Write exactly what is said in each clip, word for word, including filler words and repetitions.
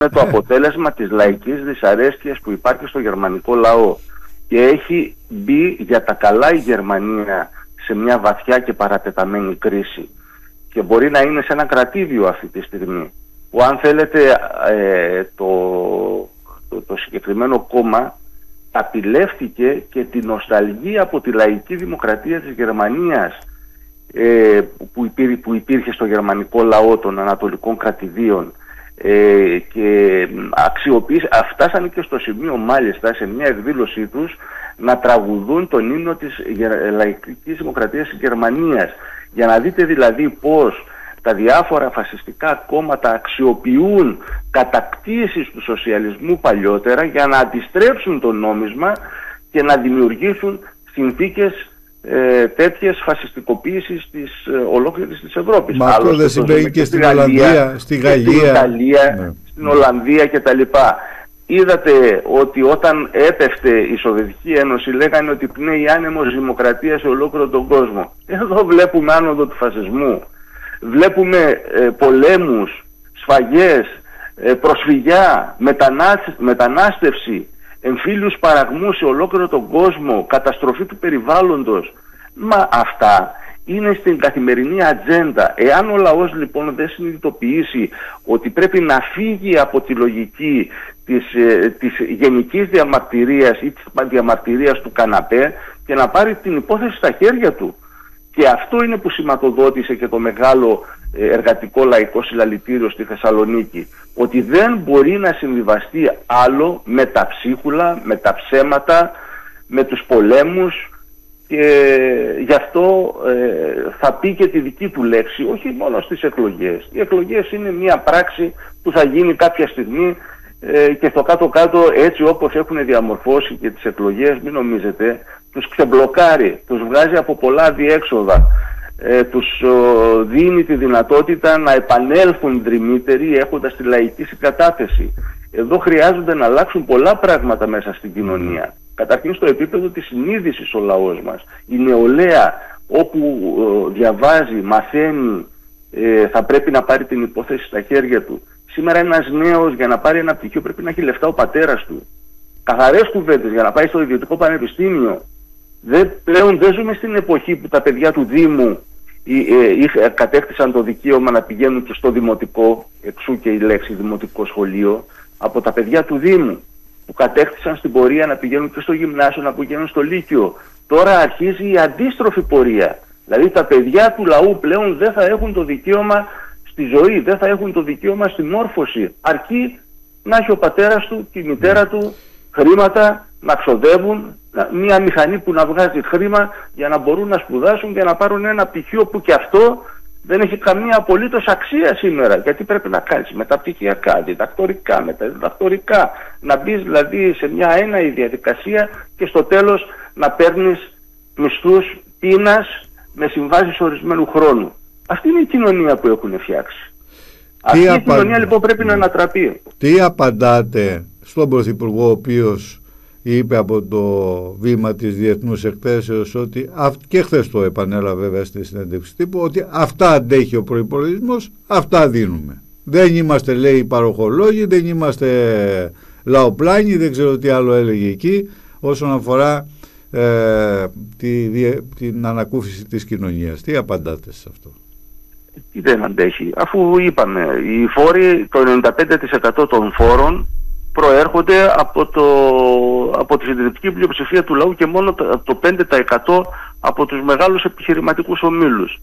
το αποτέλεσμα της λαϊκής δυσαρέσκειας που υπάρχει στο γερμανικό λαό, και έχει μπει για τα καλά η Γερμανία σε μια βαθιά και παρατεταμένη κρίση και μπορεί να είναι σε ένα κρατήδιο αυτή τη στιγμή, που αν θέλετε ε, το, το, το συγκεκριμένο κόμμα απειλεύτηκε και την νοσταλγία από τη λαϊκή δημοκρατία της Γερμανίας ε, που, υπήρ, που υπήρχε στο γερμανικό λαό των ανατολικών κρατηδίων, ε, και αξιοποίηση, φτάσανε και στο σημείο μάλιστα σε μια εκδήλωσή τους να τραγουδούν τον ύμνο της λαϊκής δημοκρατίας της Γερμανίας, για να δείτε δηλαδή πως τα διάφορα φασιστικά κόμματα αξιοποιούν κατακτήσεις του σοσιαλισμού παλιότερα για να αντιστρέψουν το νόμισμα και να δημιουργήσουν συνθήκες ε, τέτοιες φασιστικοποίησης της ε, ολόκληρης της Ευρώπης. Μα αυτό δεν συμβαίνει και στην Ολλανδία, στη Γαλλία, στην Ιταλία, ναι. στην Ολλανδία κτλ. Είδατε ότι όταν έπεφτε η Σοβιετική Ένωση λέγανε ότι πνέει άνεμος δημοκρατία σε ολόκληρο τον κόσμο. Εδώ βλέπουμε άνοδο του φασισμού. Βλέπουμε ε, πολέμους, σφαγές, ε, προσφυγιά, μετανάστε, μετανάστευση, εμφύλιους παραγμούς σε ολόκληρο τον κόσμο, καταστροφή του περιβάλλοντος. Μα αυτά είναι στην καθημερινή ατζέντα. Εάν ο λαός λοιπόν δεν συνειδητοποιήσει ότι πρέπει να φύγει από τη λογική της, ε, της γενικής διαμαρτυρίας ή της διαμαρτυρίας του καναπέ και να πάρει την υπόθεση στα χέρια του. Και αυτό είναι που σηματοδότησε και το μεγάλο εργατικό λαϊκό συλλαλητήριο στη Θεσσαλονίκη. Ότι δεν μπορεί να συμβιβαστεί άλλο με τα ψίχουλα, με τα ψέματα, με τους πολέμους, και γι' αυτό ε, θα πει και τη δική του λέξη, όχι μόνο στις εκλογές. Οι εκλογές είναι μια πράξη που θα γίνει κάποια στιγμή ε, και στο κάτω-κάτω, έτσι όπως έχουν διαμορφώσει και τις εκλογές, μην νομίζετε, τους ξεμπλοκάρει, τους βγάζει από πολλά διέξοδα, ε, τους ο, δίνει τη δυνατότητα να επανέλθουν δρυμύτεροι έχοντας τη λαϊκή συγκατάθεση. Εδώ χρειάζονται να αλλάξουν πολλά πράγματα μέσα στην κοινωνία. Καταρχήν στο επίπεδο της συνείδησης ο λαός μας. Η νεολαία όπου ε, διαβάζει, μαθαίνει, ε, θα πρέπει να πάρει την υπόθεση στα χέρια του. Σήμερα ένας νέος για να πάρει ένα πτυχίο πρέπει να έχει λεφτά ο πατέρας του. Καθαρές κουβέντες για να πάει στο ιδιωτικό πανεπιστήμιο. Δεν, πλέον δεν ζούμε στην εποχή που τα παιδιά του Δήμου ε, ε, κατέκτησαν το δικαίωμα να πηγαίνουν και στο δημοτικό, εξού και η λέξη δημοτικό σχολείο, από τα παιδιά του Δήμου που κατέκτησαν στην πορεία να πηγαίνουν και στο γυμνάσιο, να πηγαίνουν στο λύκειο. Τώρα αρχίζει η αντίστροφη πορεία. Δηλαδή τα παιδιά του λαού πλέον δεν θα έχουν το δικαίωμα στη ζωή, δεν θα έχουν το δικαίωμα στη μόρφωση. Αρκεί να έχει ο πατέρας του και η μητέρα του χρήματα, να ξοδεύουν, μια μηχανή που να βγάζει χρήμα για να μπορούν να σπουδάσουν και να πάρουν ένα πτυχίο που και αυτό δεν έχει καμία απολύτως αξία σήμερα. Γιατί πρέπει να κάνεις μεταπτυχιακά, διδακτορικά, μεταδιδακτορικά, να μπεις δηλαδή σε μια έναη διαδικασία και στο τέλος να παίρνεις μισθούς πείνας με συμβάσεις ορισμένου χρόνου. Αυτή είναι η κοινωνία που έχουν φτιάξει. Αυτή η απαν... κοινωνία λοιπόν πρέπει να ανατραπεί. Τι απαντάτε στον Πρωθυπουργό, ο οποίος είπε από το βήμα της Διεθνούς Εκθέσεως ότι, και χθες το επανέλαβε βέβαια στη συνέντευξη τύπου, ότι αυτά αντέχει ο προϋπολογισμός, αυτά δίνουμε. Δεν είμαστε, λέει, παροχολόγοι, δεν είμαστε λαοπλάνοι, δεν ξέρω τι άλλο έλεγε εκεί όσον αφορά ε, τη, την ανακούφιση της κοινωνίας. Τι απαντάτε σε αυτό? Τι δεν αντέχει, αφού είπαμε, οι φόροι, το ενενήντα πέντε τοις εκατό των φόρων προέρχονται από, το, από τη συντηρητική πλειοψηφία του λαού και μόνο το πέντε τοις εκατό από τους μεγάλους επιχειρηματικούς ομίλους.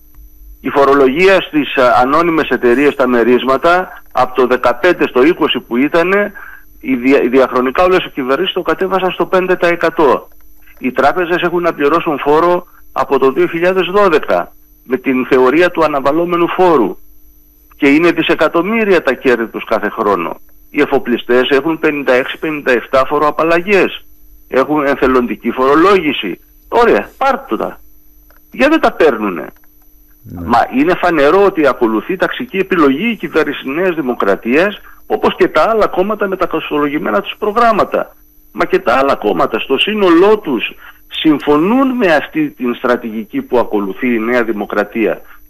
Η φορολογία στις ανώνυμες εταιρείες, τα μερίσματα, από το δεκαπέντε στο είκοσι που ήταν, οι, δια, οι διαχρονικά όλες οι κυβερνήσεις το κατέβασαν στο πέντε τοις εκατό. Οι τράπεζες έχουν να πληρώσουν φόρο από το δύο χιλιάδες δώδεκα με την θεωρία του αναβαλώμενου φόρου και είναι δισεκατομμύρια τα κέρδη τους κάθε χρόνο. Οι εφοπλιστές έχουν πενήντα έξι πενήντα επτά φοροαπαλλαγές, έχουν εθελοντική φορολόγηση. Ωραία, πάρτε τα. Γιατί δεν τα παίρνουνε? Ναι. Μα είναι φανερό ότι ακολουθεί ταξική επιλογή η κυβέρνηση Νέας Δημοκρατίας, όπως και τα άλλα κόμματα με τα κοστολογημένα τους προγράμματα. Μα και τα άλλα κόμματα στο σύνολό τους συμφωνούν με αυτή την στρατηγική που ακολουθεί η Νέα Δημοκρατία.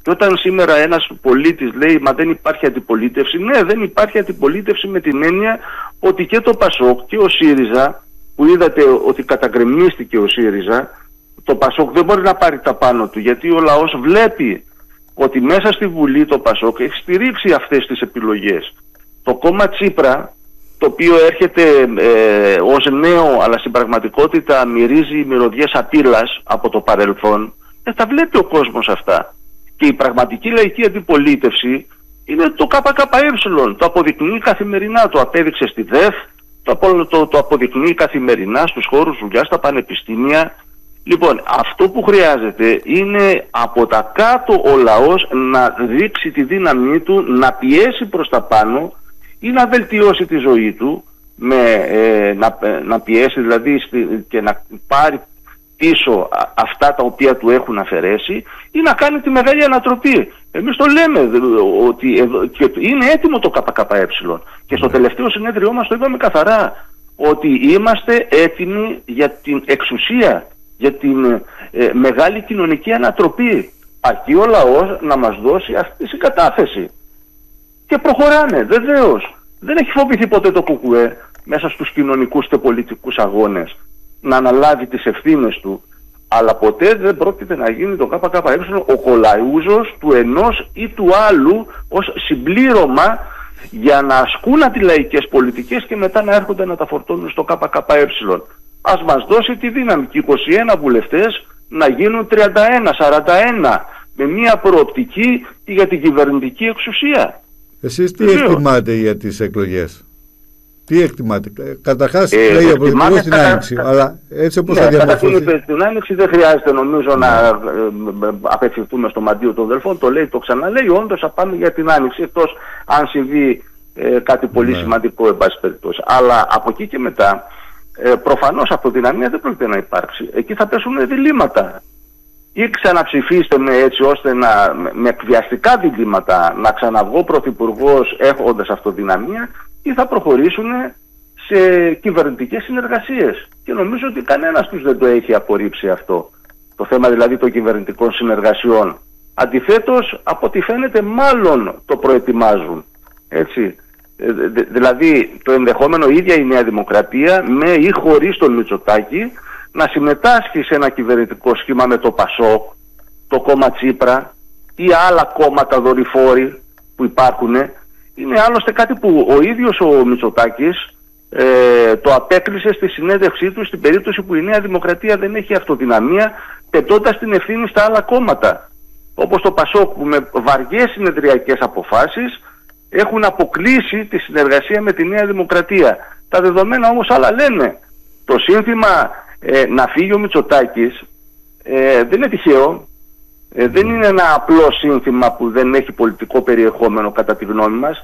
Και όταν σήμερα ένας πολίτης λέει «μα δεν υπάρχει αντιπολίτευση», ναι, δεν υπάρχει αντιπολίτευση με την έννοια ότι και το Πασόκ και ο ΣΥΡΙΖΑ, που είδατε ότι καταγκρεμίστηκε ο ΣΥΡΙΖΑ, το Πασόκ δεν μπορεί να πάρει τα πάνω του, γιατί ο λαός βλέπει ότι μέσα στη Βουλή το Πασόκ έχει στηρίξει αυτές τις επιλογές. Το κόμμα Τσίπρα, το οποίο έρχεται ε, ως νέο, αλλά στην πραγματικότητα μυρίζει μυρωδιές απείλας από το παρελθόν, ε, τα βλέπει ο κόσμος αυτά. Και η πραγματική λαϊκή αντιπολίτευση είναι το ΚΚΕ, το αποδεικνύει καθημερινά, το απέδειξε στη ΔΕΘ, το, το, το αποδεικνύει καθημερινά στους χώρους δουλειάς, στα πανεπιστήμια. Λοιπόν, αυτό που χρειάζεται είναι από τα κάτω ο λαός να δείξει τη δύναμή του, να πιέσει προς τα πάνω ή να βελτιώσει τη ζωή του, με, ε, να, να πιέσει δηλαδή στη, και να πάρει πίσω αυτά τα οποία του έχουν αφαιρέσει, ή να κάνει τη μεγάλη ανατροπή. Εμείς το λέμε ότι εδώ, και είναι έτοιμο το ΚΚΕ, και στο τελευταίο συνέδριό μας το είπαμε καθαρά, ότι είμαστε έτοιμοι για την εξουσία, για την ε, μεγάλη κοινωνική ανατροπή. Αρκεί ο λαός να μας δώσει αυτή τη συγκατάθεση. Και προχωράμε, βεβαίως. Δεν έχει φοβηθεί ποτέ το ΚΚΕ μέσα στους κοινωνικούς και πολιτικούς αγώνες να αναλάβει τις ευθύνες του, αλλά ποτέ δεν πρόκειται να γίνει το ΚΚΕ ο κολαούζος του ενός ή του άλλου ως συμπλήρωμα για να ασκούν αντιλαϊκές πολιτικές και μετά να έρχονται να τα φορτώνουν στο ΚΚΕ. Ας μας δώσει τη δύναμη και είκοσι ένα βουλευτές να γίνουν τριάντα ένα σαράντα ένα, με μια προοπτική για την κυβερνητική εξουσία. Εσείς τι Βεβαίως. εκτιμάτε για τις εκλογές? Τι εκτιμάτε? Καταρχάς ε, λέει ο Πρωθυπουργός την κατα... Άνοιξη, κα... αλλά έτσι όπως ναι, θα διαμορφωθεί. Την Άνοιξη δεν χρειάζεται νομίζω ναι. να απευθυνθούμε στο μαντίο των Δελφών, το λέει, το ξαναλέει, όντως θα πάμε για την Άνοιξη, εκτός αν συμβεί ε, κάτι πολύ ναι. σημαντικό εν πάση περιπτώσει. Αλλά από εκεί και μετά ε, προφανώς αυτοδυναμία δεν πρόκειται να υπάρξει. Εκεί θα πέσουν διλήμματα. Ή ξαναψηφίστε με έτσι ώστε να, με εκβιαστικά διλήμματα να ξαναβγώ πρωθυπουργός έχοντας αυτοδυναμία, ή θα προχωρήσουν σε κυβερνητικές συνεργασίες. Και νομίζω ότι κανένας τους δεν το έχει απορρίψει αυτό. Το θέμα δηλαδή των κυβερνητικών συνεργασιών. Αντιθέτως, από ό,τι φαίνεται, μάλλον το προετοιμάζουν. Έτσι. Δη, δηλαδή, το ενδεχόμενο η ίδια η Νέα Δημοκρατία, με ή χωρίς τον Μητσοτάκη, να συμμετάσχει σε ένα κυβερνητικό σχήμα με το Πασόκ, το κόμμα Τσίπρα ή άλλα κόμματα δορυφόροι που υπάρχουν. Είναι άλλωστε κάτι που ο ίδιος ο Μητσοτάκης ε, το απέκλεισε στη συνέντευξή του στην περίπτωση που η Νέα Δημοκρατία δεν έχει αυτοδυναμία, πετώντας την ευθύνη στα άλλα κόμματα. Όπως το Πασόκ, που με βαριές συνεδριακές αποφάσεις έχουν αποκλείσει τη συνεργασία με τη Νέα Δημοκρατία. Τα δεδομένα όμως άλλα λένε. Το σύνθημα ε, να φύγει ο Μητσοτάκης ε, δεν είναι τυχαίο. Ε, δεν είναι ένα απλό σύνθημα που δεν έχει πολιτικό περιεχόμενο κατά τη γνώμη μας.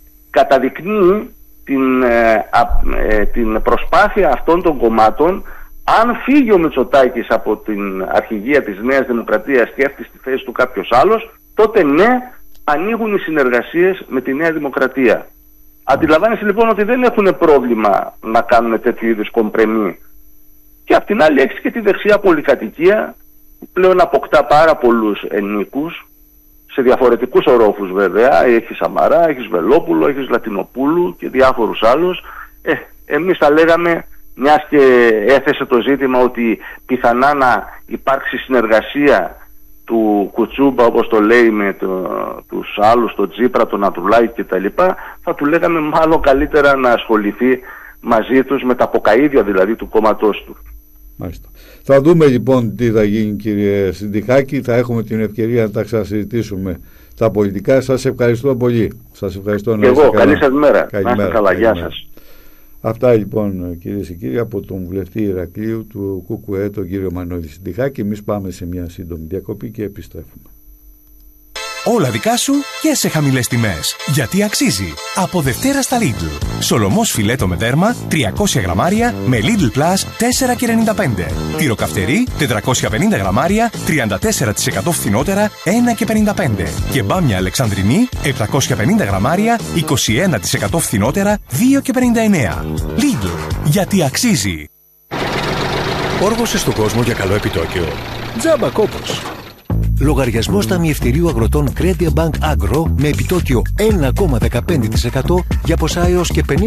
Καταδεικνύει την, ε, α, ε, την προσπάθεια αυτών των κομμάτων, αν φύγει ο Μητσοτάκης από την αρχηγία της Νέας Δημοκρατίας και έρθει στη θέση του κάποιος άλλος, τότε ναι, ανοίγουν οι συνεργασίες με τη Νέα Δημοκρατία. Αντιλαμβάνεσαι λοιπόν ότι δεν έχουν πρόβλημα να κάνουν τέτοιου είδους κομπρεμί. Και απ' την άλλη έχεις και τη δεξιά πολυκατοικία, που πλέον αποκτά πάρα πολλούς ενίκους, σε διαφορετικούς ορόφους βέβαια. Έχεις Σαμαρά, έχεις Βελόπουλο, έχεις Λατινοπούλου και διάφορους άλλους. Ε, εμείς θα λέγαμε, μιας και έθεσε το ζήτημα ότι πιθανά να υπάρξει συνεργασία του Κουτσούμπα, όπως το λέει, με το, τους άλλους, τον Τσίπρα, τον Ανδρουλάκη κτλ., θα του λέγαμε μάλλον καλύτερα να ασχοληθεί μαζί τους, με τα ποκαΐδια δηλαδή του κόμματός του. Μάλιστα. Θα δούμε λοιπόν τι θα γίνει, κύριε Συντιχάκη. Θα έχουμε την ευκαιρία να τα ξανασυζητήσουμε τα πολιτικά. Σας ευχαριστώ πολύ. Σας ευχαριστώ. Και εγώ. Καλή σας μέρα. Καλημέρα. Να είστε καλά. Γεια σας. Αυτά λοιπόν, κυρίες και κύριοι, από τον βουλευτή Ηρακλείου του ΚΚΕ, τον κύριο Μανώλη Συντιχάκη. Εμείς πάμε σε μια σύντομη διακοπή και επιστρέφουμε. Όλα δικά σου και σε χαμηλές τιμές. Γιατί αξίζει. Από Δευτέρα στα Lidl. Σολομός φιλέτο με δέρμα τριακόσια γραμμάρια με Lidl Plus τέσσερα και ενενήντα πέντε. Τυροκαυτερί τετρακόσια πενήντα γραμμάρια τριάντα τέσσερα τοις εκατό φθηνότερα ένα και πενήντα πέντε. Και μπάμια Αλεξανδρινή επτακόσια πενήντα γραμμάρια είκοσι ένα τοις εκατό φθηνότερα δύο και πενήντα εννέα. Lidl. Γιατί αξίζει. Όργωσε στον κόσμο για καλό επιτόκιο. Τζάμπα κόπος. Λογαριασμός ταμιευτηρίου αγροτών Credit Bank Agro με επιτόκιο ένα κόμμα δεκαπέντε τοις εκατό για ποσά έως και πενήντα